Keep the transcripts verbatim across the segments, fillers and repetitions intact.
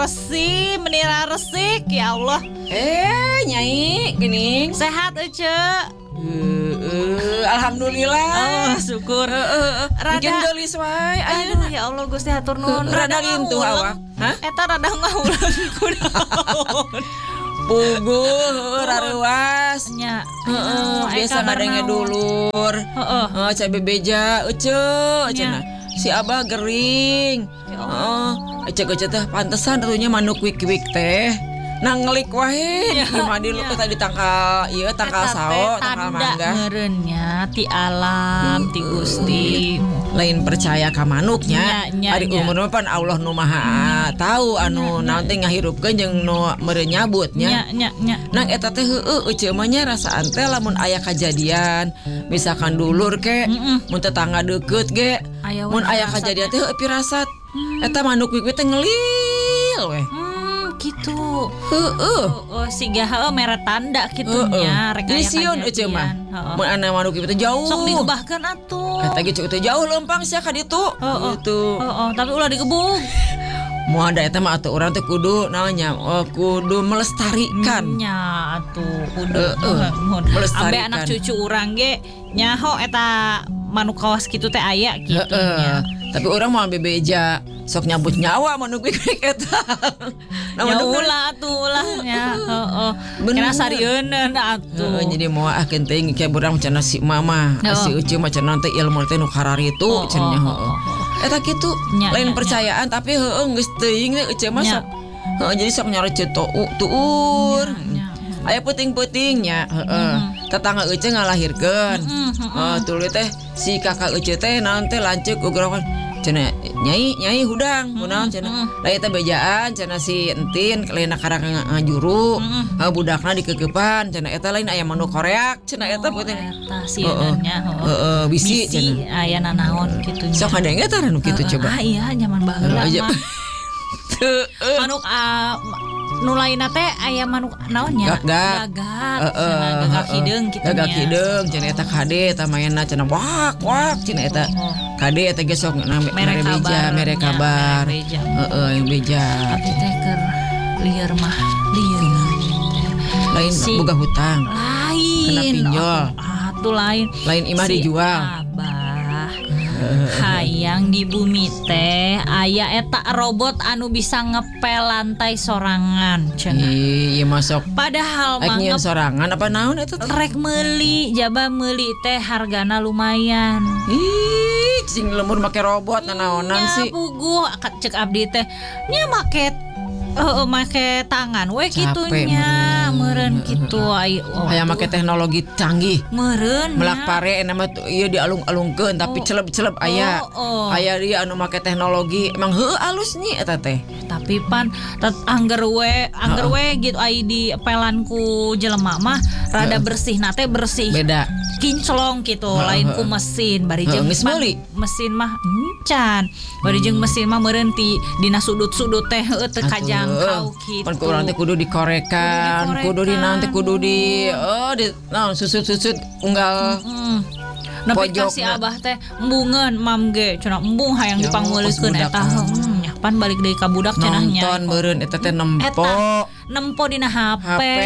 resi, menira resik, ya Allah. Eh, Nyai, gini. Sehat Ece. Uh, uh, Alhamdulillah. Oh, syukur. Uh, uh, uh. Rada. Bikin gelis wae. Aduh, ya Allah Gusti hatur nuhun. Rada lintuh awak. Hah? Eta rada ngauleun kunaon. Puguh, raruas. Nya. Heeh, biasa ngadenge dulur. Heeh. Heeh, cai bebeja euceu, cenah. Si Abah gering. Heeh, ecek-ecek teh pantesan atunya manuk wik-wik teh. Nang ngelik wae di mah di lu tadi tangkal ieu tangkal sao, tangkal mangga. Meureunnya ti alam, ti Gusti. Lain percaya ka manuknya. Ari umur pan Allah nu Maha tahu anu naon teh ngahirupkeun jeung nu meureun nyabutnya. Nya nya nya. Nang eta teh heueuh euceu mah nya rasaan teh lamun aya kajadian, misalkan dulur ke, mun tetangga deukeut ge, mun aya kajadian teh heueuh pirasat. Eta manuk wik-wik teh ngelil we. Gitu. Heeh. Oh, siga heueuh mere tanda kitunya rek aya kajadian. Euceu mah. Mun ana manuk wik teh jauh. Sok digebahkeun atuh. Eta ge teh jauh leumpang sia ka ditu. Gitu. Heeh, tapi ulah digebug. Moal ada eta mah atuh urang teh kudu naonnya, oh, kudu melestarikan. Nya atuh kudu. Melestarikan. Ambe anak cucu urang ge nyaho eta manuk kawas kitu teh aya kitunya. Tapi orang mau bebeja sok nyambut nyawa manuk wik-wik eta. Ya ulah atuh ulahnya. Heeh. Kena sarieun atuh. Jadi moal ah kenting kayak urang cenah si mama, si euceu mah cenah teh ilmu teh nu kararitu cenah heeh. Eta kitu lain percayaan tapi heeh geus teuing euceu mah sok. Heeh jadi sok nyorece tuur. Aya peuting-peutingnya heeh. Tetangga euceu ngalahirkeun. Heeh tuluy teh si kakak euceu teh naon teh lanceuk ugrawan cenah nyai nyai hudang kunaon cenah lain teh bejaan cenah si entin lain karang ngajuru budakna dikekepan cenah eta lain aya manuk koreak cenah eta peuting eta sieunnya heeh bisi cenah aya nanaon kitu nya sok ngadenge tah nu kitu coba ah iya nyaman baheula mah manuk nu lainna teh aya manuk naonnya gagak gagak gagak hideung kitu nya gagak hideung cenah eta kade eta mainna cenah wak wak cenah eta kade eta ge sok mere beja mere kabar heeh yang beja abdi teh keur lieur mah lieur lain boga hutang lain kena pinjol atuh lain lain imah dijual hayang di bumi teh aya eta robot anu bisa ngepel lantai sorangan cenah. Iya masuk. Padahal mah ngepel sorangan apa naon eta rek meuli jaba meuli teh hargana lumayan. Ih, cing lemur make robot nanaonan sih. Ya puguh cek abdi teh nya make heeh make tangan we kitunya meureun kitu aya aya make teknologi canggih meureun melak pare ena mah ieu dialung-alungkeun tapi celeb-celeb aya aya dia anu make teknologi emang heueuh alus nya eta teh tapi pan angger we angger we gitu ai di pelanku jelema mah rada bersih na teh bersih beda kinclong gitu lain ku mesin bari jeung mesin mah encan bari jeung mesin mah meureun ti dina sudut-sudut teh heueuh teu kajangkau kitu pan urang teh kudu dikorekan kudu di naon teh kudu di oh di naon susut-susut unggal nepi ka si Abah teh embungeun mam ge cenah embung hayang dipanggulikeun eta heuh pan balik deui ka budak cenah nya nonton meureun eta teh nempo nempo dina H P H P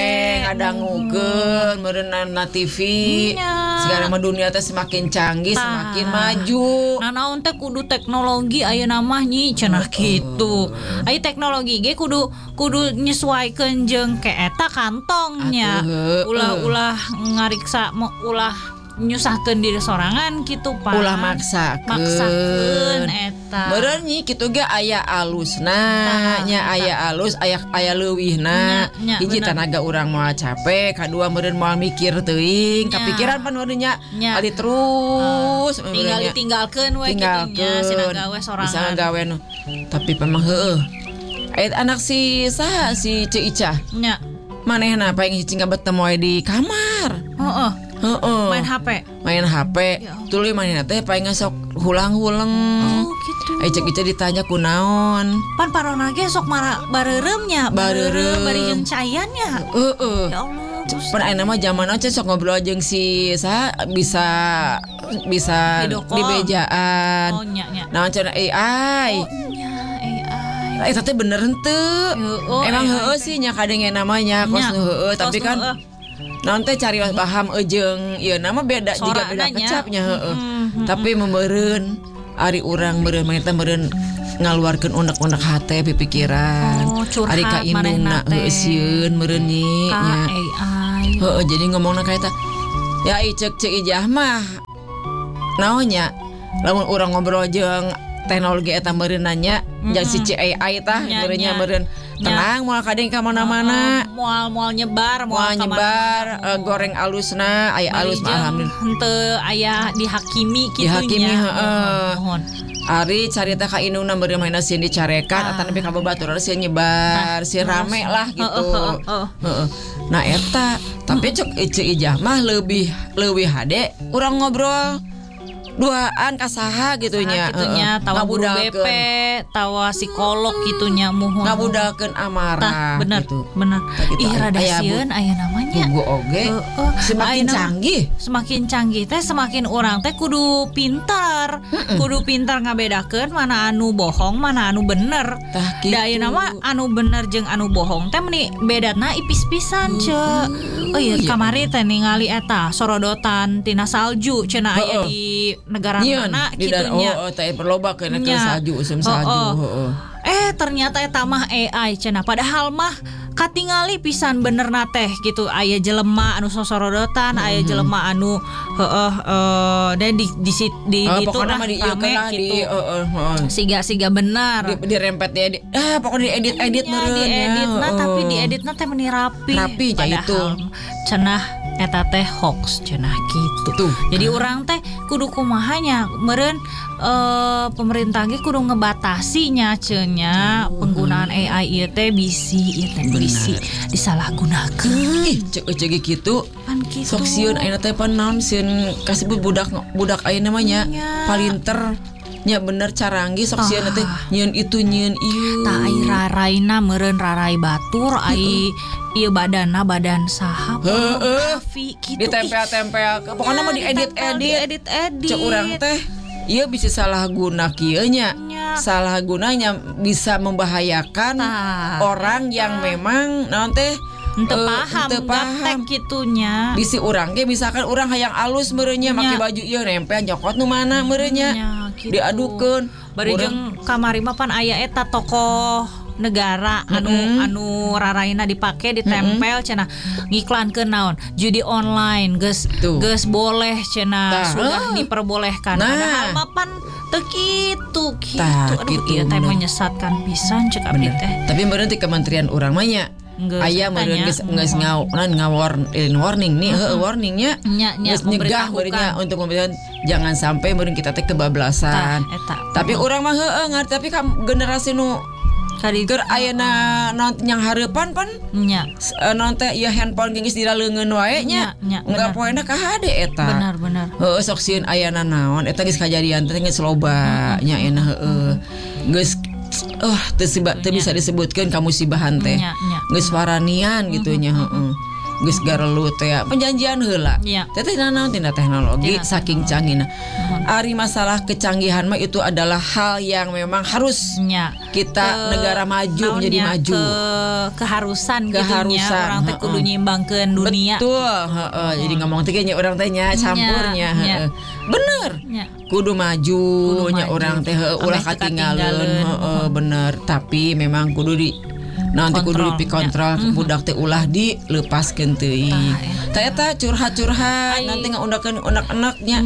ngadangukeun meureun na T V segala mah dunia teh semakin canggih semakin maju nah naon teh kudu teknologi ayeuna mah nyi cenah kitu aya teknologi ge kudu kudu nyesuaikeun jeung ke eta kantongnya ulah-ulah ngariksa ulah nyusahkeun diri sorangan kitu Pak ulah maksakeun maksakeun eta meureun nyi kitu ge aya alusna nya aya alus aya aya leuwihna hiji tanaga urang moal capek kadua meureun moal mikir teuing kapikiran pan meureun nya ali terus tinggal ditinggalkeun we kitu nya sina gawe sorangan bisa gawe nu tapi memang heueuh aya anak si saha si Ceu Ica nya manehna paling hiji ngabeteu moe di kamar heeh Heeh. Main H P. Main H P. Ya. Tuluy mainna teh paling sok hulang-huleng. Oh, gitu. Ai cek Ica ditanya kunaon. Pan parona ge sok mara bareureum nya, bareureum bari jeung cayannya. Heeh. Ya Allah. Pan ayeuna mah zaman oce sok ngobrol jeung si sa bisa bisa di bejaan. Oh nya nya. Naon cenah A I. Oh nya A I. Eta teh bener henteu. Emang heueuh sih nya kadenge namanya kos heueuh tapi kan nanti cari paham ejeng ieu nama beda juga beda kecapnya heueuh. Tapi membeureun ari urang meureun mah meureun ngaluarkeun unek-unek hate pipikiran. Ari ka indungna heueuh sieun meureun nyi nya. Heeh jadi ngomongna ka eta. Ya i ceuk ceuk ijah mah. Naonnya lamun urang ngobrol jeung teknologi eta meureun nanya jeung si A I tah meureun nya meureun tenang moal kadeng ka mana-mana moal moal nyebar moal nyebar uh, goreng alusna aya alus mah alhamdulillah henteu aya dihakimi kitu nya dihakimi heeh ari carita ka indungna meureun mainna sieun dicarekan atawa nepi ka babaturan sieun nyebar si rame lah gitu heeh nah eta tapi cek ece ijah mah lebih lebih hade urang ngobrol duaan kasaha gitunya gitunya tawa guru B P tawa psikolog gitunya muhun ngabudakeun amarah bener gitu. Bener ih rada sieun aya namanya bugu oge uh, uh, semakin ayana, canggih semakin canggih teh semakin orang teh kudu pintar mm-mm. kudu pintar ngabedakeun mana anu bohong mana anu bener tah gitu. Da ayeuna mah anu bener jeung anu bohong teh meni bedana ipis pisan ceuk oh iya kamari teh ningali eta sorodotan tina salju cenah aya di negara mana gitunya oh, oh teh berloba kena ke salju usum salju oh, oh. Oh, oh. Eh ternyata eta mah A I cenah padahal mah katingali pisan bener na teh gitu aya jelema anu sosorodotan mm-hmm. aya jelema anu heeh uh, dan di di di uh, gitu lah rame gitu uh, uh, uh. siga-siga benar di, di rempet ya di, ah pokoknya diedit-edit meureun ya diedit nah uh. tapi dieditna teh meni rapi rapi itu cenah eta teh hoax cenah gitu. Tuh. Jadi uh. orang teh kudu kumahanya meureun uh, pemerintah ge kudu ngebatasinya cenah uh. penggunaan A I ieu teh bisi ieu teh bisi disalahgunakeun. Ih ceuk ceuk kitu. Pan kitu. Sok sieun ayeuna teh pan naon sieun kasebut budak budak ayeuna mah nya palinter nya bener carangi sok sieun teh nyieun itu nyieun ieu. Tah ai raraina meureun rarai batur ai ieu badanna badan saha heeh gitu ditempel-tempel pokoknya mah diedit-edit diedit-edit cek urang teh ieu bisa salah guna kieu nya salah gunanya bisa membahayakan nah, orang eta. Yang memang naon teh henteu uh, paham gaptek kitunya bisi urang ge misalkan urang hayang alus meureun nya make baju ieu nempel nyokot nu mana meureun nya gitu. Diadukeun bari jeung kamari mah pan aya eta tokoh negara anu mm-hmm. anu raraina dipake ditempel mm-hmm. cenah ngiklankeun naon judi online geus geus boleh cenah nah. sudah uh. diperbolehkan nah. Padahal mapan teu kitu kitu aduh ieu teh menyesatkan pisan cek abdi teh tapi meureun ti kementerian urang mah nya aya meureun geus geus ngawon warning nih heeh warningnya geus nyegah meureunnya untuk pemerintahan jangan sampai meureun kita teh kebablasan tapi urang mah heueuh ngarti tapi generasi nu keur ayeuna naon nyang hareupan pan nya naon teh ieu handphone geus diraleungeun wae nya engga poena ka hade eta benar benar heueuh sok sieun ayeuna naon eta geus kajadian teh geus loba nya euna heueuh geus oh teu bisa disebutkeun ka musibahan teh geus waranian gitu nya heeh geus garelu teh penjanjian heula teh teh naon tina teknologi saking canggihna ari masalah kecanggihan mah itu adalah hal yang memang harus kita ke, negara maju menjadi maju ke, keharusan keharusan orang teh kudu nyimbangkeun dunia betul heeh jadi ngomong teh nya urang teh nya campurnya heeh bener kudu maju nya urang teh ulah katinggaleun heeh bener tapi memang kudu di nanti kudu dikontrol mm-hmm. budak teh ulah dilepaskeun teuing. Tah eta curhat-curhat nanti ngaundakeun anak-anaknya.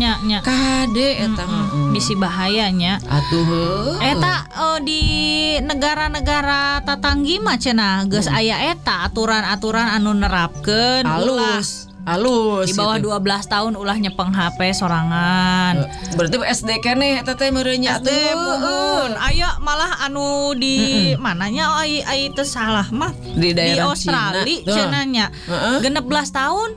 Kade eta mm-hmm. bisi bahayanya. Atuh eta uh, di negara-negara tatanggi mah cenah geus mm. aya eta aturan-aturan anu nerapkeun alus. Alus di bawah gitu. dua belas tahun ulah nyepeng H P sorangan. Berarti S D keneh eta teh meureun nya atuh. Muhun. Aya malah anu di mm-mm. mananya ai ai teu salah mah di daerah di Australia cenah nya. genep belas tahun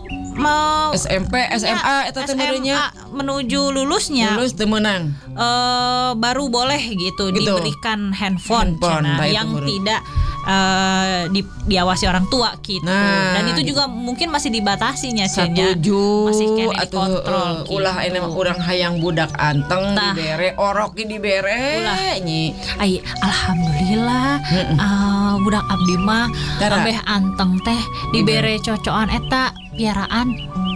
mau S M P, S M A eta teh meureun nya menuju lulusnya. Lulus teu meunang. Uh, baru boleh gitu, gitu. diberikan handphone, handphone cenah yang tidak uh, di, diawasi orang tua gitu. Nah, dan itu juga mungkin masih dibatasinya cenah. Setuju. Masih kena atuh dikontrol uh, gitu. ulah ene urang hayang budak anteng Tah. dibere, orok ge dibere nyi. Ai alhamdulillah uh, budak abdi mah Tara. ambeh anteng teh dibere cocokan eta piaraan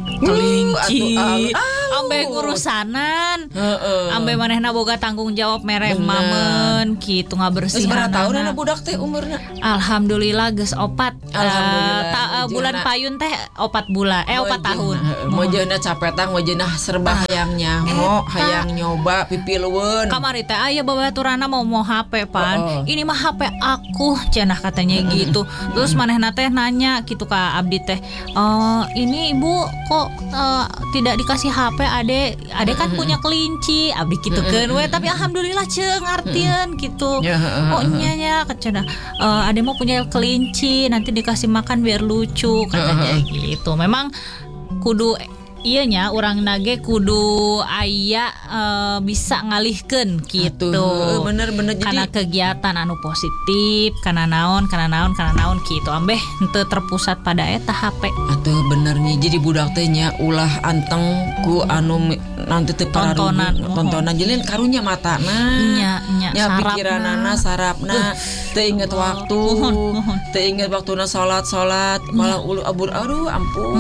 kelinci atuh, au. ambeh ngurusanan Heeh. ambeh manehna boga tanggung jawab mere Bener. mamen Geus kitu ngabersihan berapa tahun anak budak teh umurna? alhamdulillah geus opat. Alhamdulillah. Eh, ta- eh, bulan Mojana. payun teh opat bulan eh opat tahun. Mojana capetang, mojana serba hayang nyaho, hayang nyoba pipileueun. Kamari teh aya babaturana mau mau H P pan. Oh, oh. Ini mah H P aku cenah katanya gitu. Terus manehna teh nanya gitu ka abdi teh. Eh ini ibu kok eh, tidak dikasih H P ade ade kan punya kelinci abdi gitu kan we tapi alhamdulillah ceung artieun gitu. Ya, heeh, Oh nya nya cenah eh, ade mau punya kelinci nanti dikasih makan biar lucu katanya gitu. Memang kudu iya nya urang nage kudu aya uh, bisa ngalihkeun gitu. Atuh, bener-bener Karena jadi kegiatan anu positif, karena naon, karena naon, karena naon gitu. Ambeh henteu terpusat pada eta H P. atuh bener nih jadi budak teh nya ulah anteng ku anu mi- nanti teu Tontonan, pararugu tontonan jelin karunya matana Nya nya nya sarapna. pikiranana sarapna teu inget waktu Mohon, mohon. teu inget waktuna salat-salat malah ulu abur aduh ampun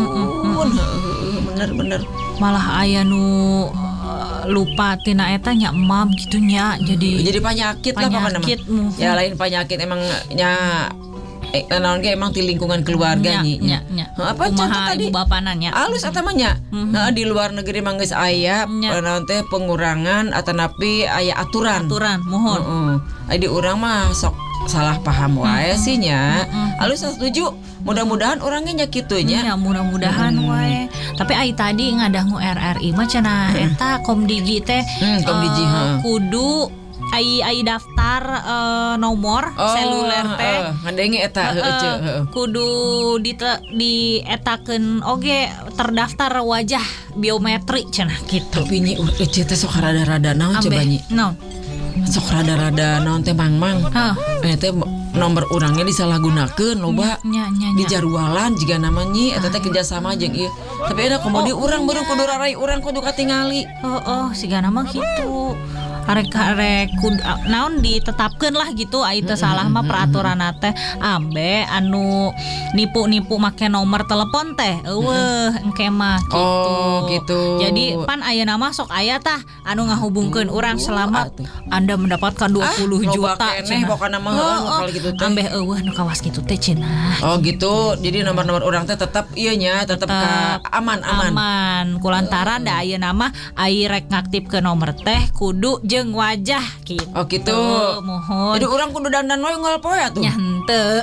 Heuh, bener-bener Malah aya nu uh, lupa tina eta nya emam gitu nya. Jadi jadi penyakit, lah pokoknya mah. penyakit, mohon. Ya lain penyakit emang nya eh, naon ge emang ti lingkungan keluarga nya nyi nya nya. apa contoh Kumaha tadi ibu bapana nya. alus eta mah nya nah, di luar negeri mah geus aya Nya. naon teh pengurangan atanapi aya aturan Aturan mohon. heeh aya di urang mah sok salah paham wae sih nya alus setuju mudah-mudahan orangnya nya kitu nya Ya mudah-mudahan wae. Tapi ai tadi ngadangu R R I mah cenah eta Komdigi teh Hmm, Komdigi, eh, heeh. kudu ai ai daftar eh, nomor seluler teh. heeh ngadenge eta Eh, heueuh heeh kudu di dietakeun oge terdaftar wajah biometri cenah gitu. tapi nyi eueuh teh sok rada-rada naon coba nyi No. sok rada-rada naon teh mang-mang Heh. eh teh nomor urangnya disalahgunakeun loba Nya nya di nya. jarwalan jika namanya eta teh kerjasama jeung ieu tapi ada komodi urang beureum kudu rarai urang kudu katingali Oh, oh, sigana mah gitu. Arek arek kud naon ditetapkeun lah gitu ai teu salah mah peraturan teh ambe anu nipu-nipu make nomor telepon teh eueuh engke mah gitu. Oh, gitu. Jadi pan aya nama sok aya tah anu ngahubungkeun urang selamat atuh. Anda mendapatkan dua puluh Ah, loba juta keneh pokona mah heueuh kalau gitu teh. Ambeh eueuh nu kawas kitu teh cenah. Oh gitu jadi nomor-nomor urang teh tetap ieu nya tetep ka aman aman aman kulantaran da aya nama ai rek ngaktif ke nomor teh kudu jeung wajah gitu. Oh gitu Mohon. jadi urang kudu dandan we ngeul poe atuh Nya henteu.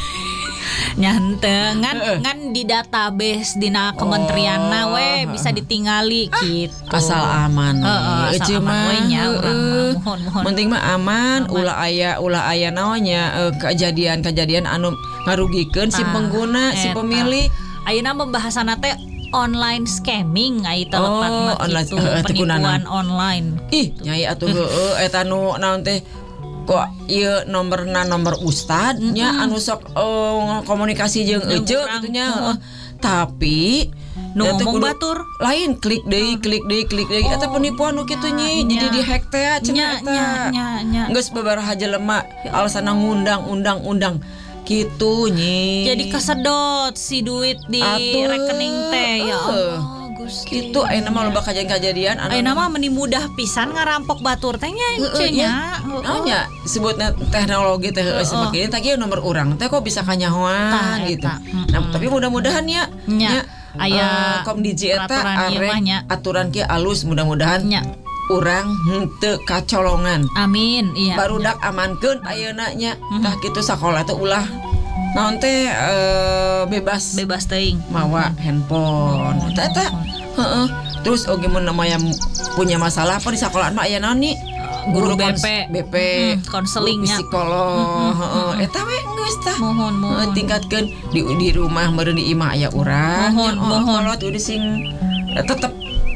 Nya henteu ngan Heeh. ngan di database dina kementerianna Oh, we bisa ditingali gitu. asal aman Heeh, asal Ece aman mah, we nya urang mah. heueuh. Mohon, mohon. penting mah aman ulah aya ulah aya naonnya eh, kejadian-kejadian anu ngarugikeun si Tah, pengguna si eta. pemilik Ayeuna pembahasanna teh online scamming ai teh Oh, lepat mah online- gitu heeh, teu penipuan kunanan. online. ih nyai atuh heueuh eta nu naon teh kok ieu nomorna nomor ustad nya anu sok eh, komunikasi jeung Jeung ece urang. gitu nya Heeh. heeh. Tapi Nu eta ngomong kudu batur. lain klik deui klik deui klik deui eta penipuan nu kitu nyi jadi nya. di hack teh cenah Nya, nya, nya, nya. geus babaraha jelema alasanna ngundang undang-undang gitu nyi Jadi kesedot si duit di Atuh. rekening teh ya Heeh. Allah Gusti. gitu ayeuna mah loba kejadian-kejadian anu Ayeuna mah meni mudah pisan ngarampok batur teh nya Heeh, ece nya. nya. Heeh. Naonnya sebutna teknologi teh heeh semakin tak ieu nomor urang teh kok bisa kanyahoan Tah, gitu. eta. Mm-mm. Nah, tapi mudah-mudahan ya Nya. Aya Komdiji eta peraturan ieu mah nya. arek aturan kieu alus mudah-mudahan Nya. urang henteu kacolongan. Amin iya. Barudak amankeun ayeuna nya. Tah kitu sakola teh ulah naon teh eh, bebas Bebas teuing. mawa handphone. Eta eta heeh. Terus oge mun namanya punya masalah apa di sekolahan mah aya naon nih? Guru B P. kons- B P, Mm, konselingnya. psikolog, heeh. Eta we geus tah. Mohon Heeh, mohon. tingkatkeun di di rumah meureun di imah aya urang. Mohon, nya, oh, mohon. kolot udah sing eh, tetep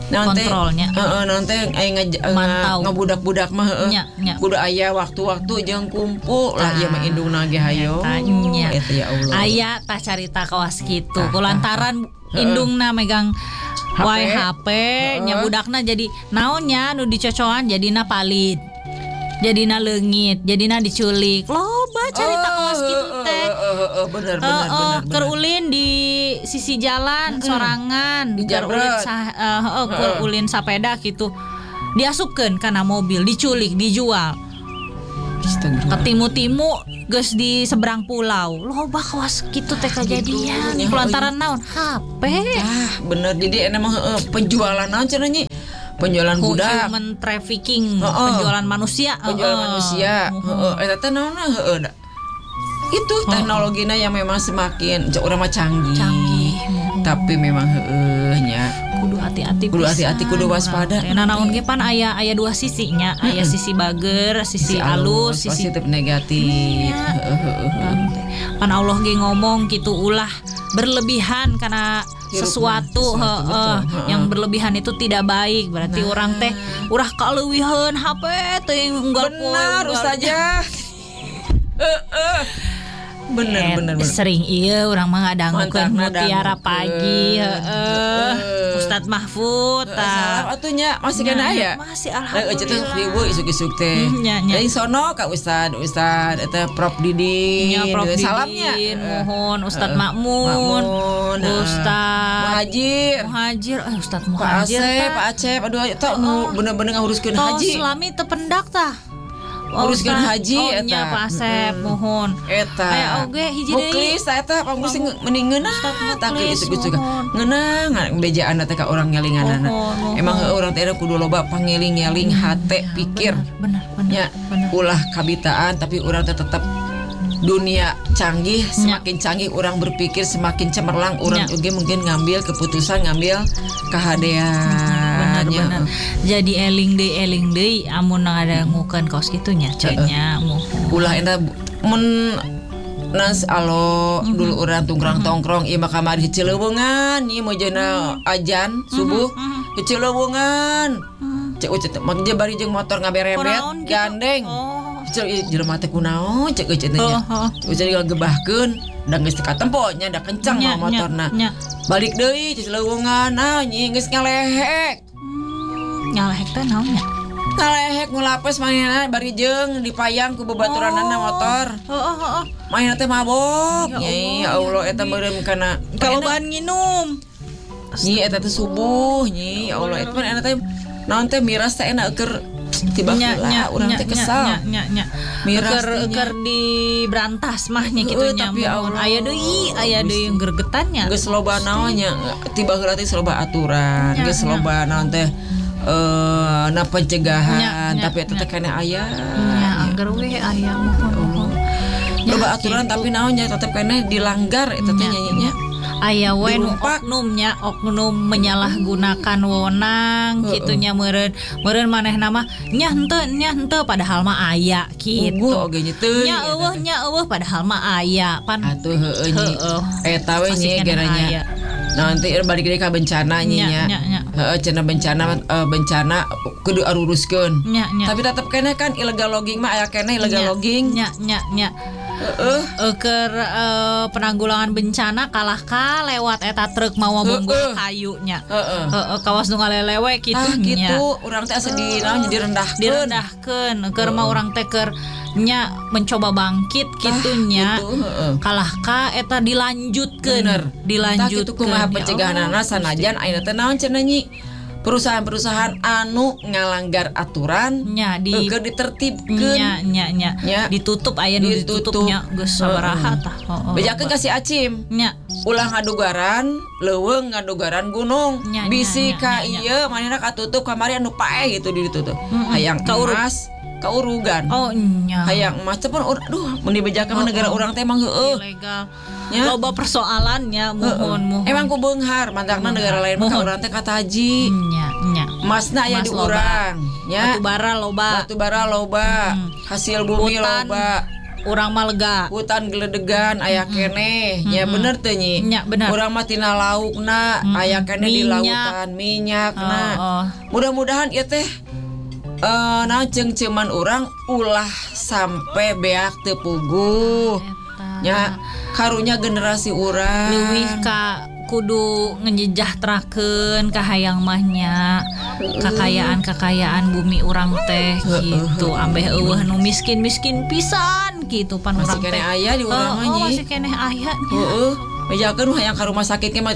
kontrolnya. Heeh, nanti aya Mantau. ngabudak-budak mah heeh. Nya, nya. Kudu aya waktu-waktu jeung kumpul lah ieu mah indungna ge hayo. Nya. Eta ya Allah. Aya tah carita kawas kitu. Tah, Kulantaran tah, indungna megang H P. wae H P, nya budakna jadi naonnya nu dicocokan jadina palid. Jadina leungit, jadina diculik. Loba carita kawas kitu teh. Heeh, bener bener bener. Keur ulin di sisi jalan sorangan, Di keur ulin jabret. sa, uh, uh, keur ulin sapeda gitu. Diasupkeun kana mobil, diculik, dijual. Astagfirullah. Ketimu-timu geus di seberang pulau. Loba kawas kitu teh kejadian. Gitu, Kulantaran naon? H P. Ah, bener jadi emang heeh, penjualan naon cenah nyi? Penjualan Hu- budak. Human trafficking, Heeh. penjualan manusia. Penjualan Heeh. manusia. Heeh, eta teh naonna heeh da. Itu teknologinya yang memang semakin cek urang mah canggih. Canggih. Tapi memang heeh nya. Kudu hati-hati. Kudu hati-hati, pisan kudu urang waspada. teh. Nah, naon ge pan aya aya dua sisinya, aya sisi bager, sisi alus, sisi positif negatif. Nya. Heeh, heeh, heeh. Pan Allah ge ngomong gitu ulah berlebihan karena Hirupna, sesuatu, sesuatu, heeh, betul, heeh. yang berlebihan itu tidak baik. Berarti Nah. orang teh urah kaleuwiheun H P teh unggal poe. Benar, unggal- saja. Heeh. Bener, Eh, bener, bener. sering iya orang mah ngadangukeun Mantapna Mutiara dangukeun. Pagi, heeh. Heeh. Ustadz Mahfud Salam tah. atunya masih Nya, kena aya. masih, Eh, ece teh alhamdulillah. ribu isuk-isuk teh. Hmm, nya, nya. Dari sono ka Ustad, Ustad eta Prof Didin. Nya, Prof Didin, Salamnya. mohon Ustadz Heeh. Makmun, Makmun, heeh. Ustadz Muhajir. Muhajir, eh Ustadz Pak Muhajir Acep, tah. Pak Acep, aduh eta nu bener-bener nguruskeun Tol haji. Selami tependak tah. Uruskeun Ustadz- haji oh, eta. nya Pak Asep, mohon. Eta. Aya oge hiji deui. Muklis eta panggus mending ngeunah Ustadz tak Muklis, isuk-isuk. mohon. Ngeunah ngan bejaan teh ka urang ngelinganana. Mohon, mohon. Emang heuh urang teh kudu loba pangeling-eling hate pikir. Bener, bener, Nya bener. ulah kabitaan tapi urang teh tetep dunia canggih, semakin canggih orang berpikir semakin cemerlang orang Ya. juga mungkin ngambil keputusan ngambil kehadean. Bener-bener. Jadi eling deui eling deui amun ngadangukeun kaos kitu nya cenah mohon. Ulah eta men nas alo dulu orang tungkrang tongkrong ieu mah kamari Cileungan ieu mah jeuna ajan subuh Cileungan. Cek ucet mak je bari jeung motor ngaberebet Kunaon gitu? gandeng. Oh. Cek jelema teh kunaon cek ucet teh nya. Oh, oh. Cek ucet gebahkeun da geus teu katempo nya da kencang Nya, mah motorna. nya, nya. Balik deui cek Cileungan nah nyi geus ngalehek. Hmm, nyalehek teh naon nya? Ngalehek ngulapes mainan bari jeung dipayang ku babaturanana motor. Heeh, heeh. Mainan teh mabok. Ya Nyi ya Allah, Allah ya eta Rabbi. meureun kana Kaloban nginum. nyi eta teh subuh nyi ya Allah eta mah eta teh naon teh miras teh enak keur tiba Nya, nya, heula urang nya, teh nya, kesal. nya, nya, nya. Miras Keur teh nya. keur di berantas mah nya kitu Heueuh, nya. tapi ya mohon. Allah. Aya deui, aya deui yang gergetannya. Geus loba naonnya tiba heula teh loba aturan, Nya, geus nya. loba naon teh eh na pencegahan Nya, nya, tapi eta teh nya. kana aya. Nya anggar we aya mohon mohon. Loba Nya, aturan kitu. tapi naonnya tetep kana dilanggar eta teh Nya. nyanyinya. Aya we nu Dirumpak. oknumnya oknum menyalahgunakan wewenang Heeh. kitunya meureun meureun manehna mah nya henteu nya henteu padahal mah aya Gitu kitu. oge nya teuing. Nya eueuh nya eueuh padahal mah aya pan. Atuh heueuh nyi. Heueuh. Eta we Masih nyi kena geranya. aya. Nanti balik deui ka bencana nyi Nya, nya. nya, nya. Heeh cenah bencana eh, bencana kudu aruruskeun. Nya nya. Tapi tetep kene kan illegal logging mah aya kene illegal Nya, logging. nya nya nya. Heeh. Eh, keur eh, penanggulangan bencana kalah ka lewat eta truk mawa bonggo Heueuh. kayu nya. Heeh. Heeh, kawas nu ngalelewe kitu Ah nya. gitu, urang teh asa di naon nya direndahkeun. Direndahkeun keur mah urang teh keur nya mencoba bangkit kitunya. Gitu, heeh. Kalah ka eta dilanjutkeun. Bener. Dilanjutkeun. Tah kitu kumaha Ya pencegahanana Allah, sanajan ayeuna teh naon cenah nyi? Perusahaan-perusahaan anu ngalanggar aturan nya di keur ditertibkeun. nya nya nya Nya. ditutup aya nu Ditutup. ditutupnya geus sabaraha tah. Heeh. Bejakeun kasih acim. nya Ulah ngadugaran, leuweung ngadugaran gunung. Nya, nya, Bisi nya, ka nya, nya. ieu manehna katutup kamari anu paeh gitu ditutup. Mm-mm. Hayang Kaurug. emas, kaurugan. Oh nya. Hayang emas teh pun ur- aduh mun dibejakeun mah Oh, negara oh. urang teh emang heueuh. Ilegal. Nya. Loba persoalannya mohon mohon. Emang ku beunghar, mantagna negara lain mah ka Mohon. urang teh kataji. nya nya. Emasna aya Emas di loba. urang, nya. Batu bara loba. Batu bara loba, Hmm. hasil bumi Hutan. loba. urang mah lega. Hutan geledegan aya keneh. Nya bener teh nyi. Nya bener. Urang mah tina laukna aya keneh di lautan minyakna. Oh, oh. Mudah-mudahan ieu teh eh nah cengceman urang ulah sampai beak teu puguh. Nya karunya generasi urang. Leuwih ka kudu ngejejahterakeun ka hayang mahnya kekayaan-kekayaan bumi urang teh gitu ambeh eueuh nu miskin-miskin pisan gitu pan urang teh masih keneh aya di urang mah nyi masih keneh aya heeh bejakeun hayang ka rumah sakit ge mah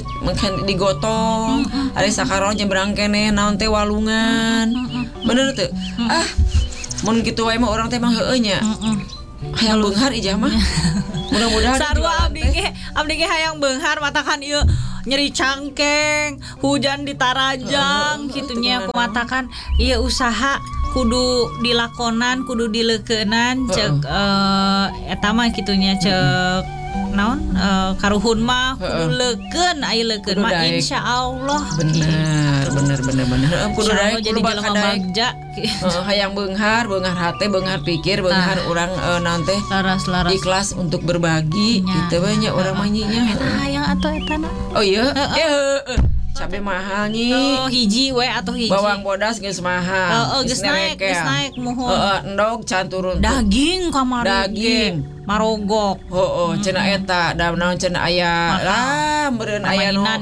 digotong ari sakaron jembrang keneh naon teh walungan bener teu ah mun kitu wae mah urang teh mah heueuh nya hayang beunghar ijah mah mudah-mudahan sarua abdi ge abdi ge hayang beunghar matakan ieu nyeri cangkeng hujan di Tarajang uh, gitunya aku matakan ieu usaha kudu dilakonan kudu dileukeunnan ceuk uh, eta mah gitunya ceuk naon uh, karuhun mah kudu leukeun aya leukeun mah insyaallah bener bener bener bener kudu daek jadi jelema bagja uh, hayang beunghar beunghar hate beunghar pikir beunghar nah, urang uh, naon teh laras-laras ikhlas untuk berbagi kitu we nya urang mah nya eta hayang atuh eta na oh iya eh heeh cabe mahal nyi oh hiji we atau hiji bawang bodas geus mahal heeh geus naik geus naik mohon heeh endog can turun daging kamari daging marogok heeh cenah eta da naon cenah aya lah meureun aya nu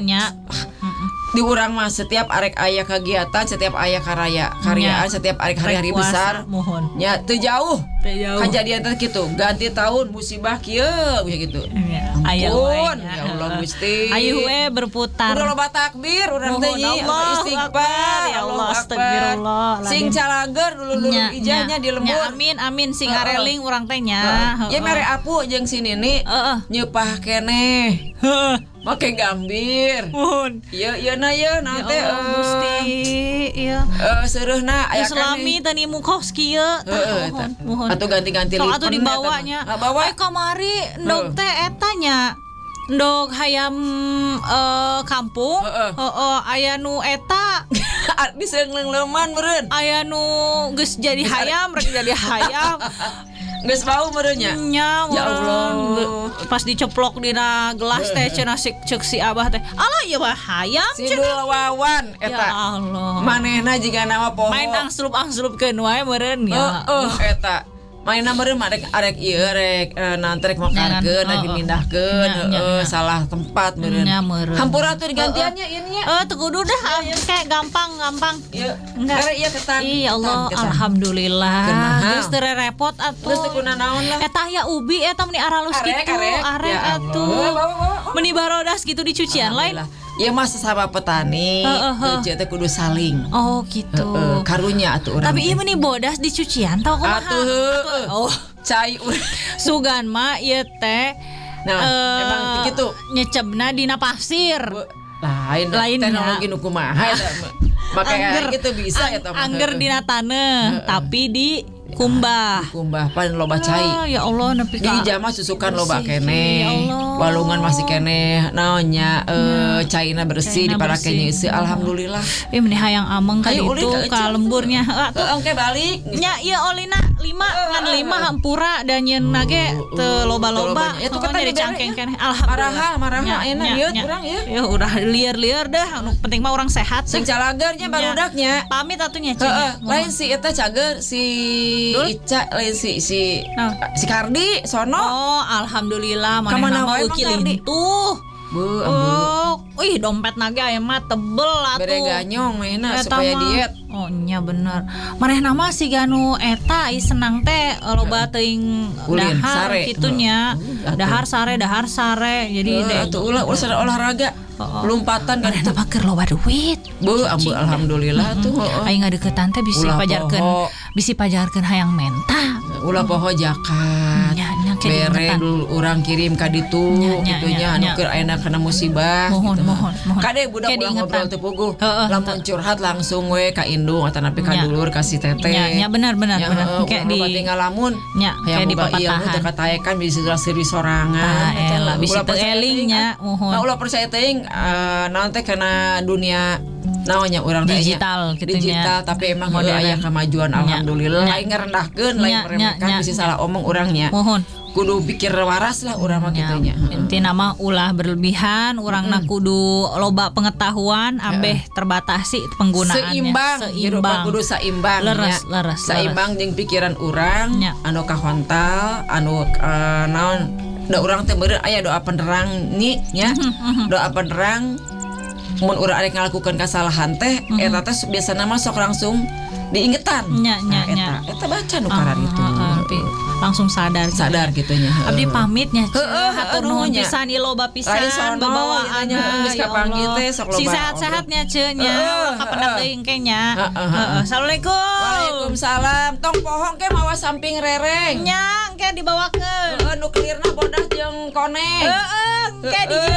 di urang mah setiap arek aya kegiatan setiap aya karaya karyaan setiap arek hari-hari besar mohon nya teu jauh teu jauh kajadian teh kitu ganti tahun musibah kieu gitu aya ya Allah Gusti ayo we berputar udah loba takbir urang teh nyi istighfar ya Allah astagfirullah sing calager dulu-dulu ijahnya di lembur amin amin sing areling urang teh nya ye mere apu jeung si Nini nyepah keneh heeh make gambir mohon ieu ieu na ieu naon teh Gusti ieu eh seureusna aya selami teu nimu kos kieu mohon mohon atuh ganti-ganti lipen atuh dibawanya bawa eh kamari ndog teh eta nya ndog hayam uh, kampung heeh aya nu eta bisa ngleuman meureun aya nu geus jadi hayam rek jadi hayam geus bau meureun nya nya ya Allah pas diceplok dina gelas teh cenah ceuk si abah teh alah ieu mah hayam cenah wawan eta ya Allah manehna jiga nama poho main angslub-angslupkeun wae meureun ya heeh eta mainna meureun arek arek ieu rek nanti rek makarkeun rek dimindahkeun heeh salah tempat meureun hampura teh digantiannya ieu nya eh teu kudu dah kayak gampang-gampang ieu enggak ieu ketan iya Allah alhamdulillah geus teu repot atuh geus teu kuna naon lah eta aya ubi eta meni aralus kitu arek atuh meni barodas gitu di cucian lain ya mas sama petani kerja teh kudu saling oh gitu karunya atuh urang tapi ieu meni bodas di cucian tau kumaha atuh oh cai sugan mah ieu teh nah emang kitu nyecebna dina pasir lain teknologi nu kumaha eta make gitu bisa eta mah angger dina taneuh tapi di kumbah kumbah pan loba cai ya Allah nepi ka di jama susukan loba keneh walungan masih keneh naonnya eh caina bersih diparake nyeuseum alhamdulillah ieu meni hayang ameng ka ditu ka lemburnya atuh engke balik nya ieu olina lima ngan lima hampura dan nyeunna ge teu loba-loba eta ketan di cangkeng keneh alhamdulillah maraha maraha enak ieu urang ieu ya udah lieur-lieur dah anu penting mah urang sehat sing calagernya barudaknya pamit atunya cenah lain si eta cager si Ica lain si si nah. si Kardi sono oh alhamdulillah mana nama uki lintuh bu oh ih dompet naga aya mah tebel atuh bere ganyong mainna supaya diet oh nya bener manehna mah si ganu eta i senang teh loba teuing dahar kitunya dahar sare dahar sare jadi atuh ulah ulah olahraga lompatan kan eta mah keur loba duit bu ambu alhamdulillah tuh aing ngadeukeutan teh bisi pajarkeun bisi pajarkeun hayang menta ulah poho zakat bere dulu urang kirim ka ditu kitunya anu keur ayeuna kana musibah mohon mohon mohon kade budak ulah ngobrol teu puguh lamun curhat langsung we ka indung atau napi ka dulur ka si teteh nya benar benar benar kayak di tinggal lamun kayak di papatahan teu kataekan bisa seri sorangan elah bisa teu eling nya mohon ulah percaya teuing naon teh kana dunia naonnya urang teh digital digital tapi emang aya kemajuan alhamdulillah lain ngarendahkeun lain meremehkan bisa salah omong urangnya mohon kudu pikir waras lah urang mah kitu nya. Intina mah ulah berlebihan, urangna kudu loba pengetahuan, ambeh terbatasi penggunaannya. Seimbang, seimbang. Kudu saimbang. Leres, nya. leres, Saimbang jeung pikiran urang anu kahontal, anu uh, naon da urang teh beureum aya doa penerang nih nya. Doa penerang mun urang arek ngalakukeun kasalahan teh eta teh biasana mah sok langsung diingetan. Nya nya nya. Eta baca nu karar itu. Langsung sadar sadar gitunya. Abdi pamitnya hatur nuhun pisan ieu loba pisan babawaan geus kapanggih teh sok loba. Sing sehat-sehatnya ceuk nya kapendak teuing ke nya. Heeh. Assalamualaikum. Waalaikumsalam. Tong pohong ke mawa samping rereng. Nya engke dibawakeun. Heeh nu klirna bodas jeung koneng. Heeh engke di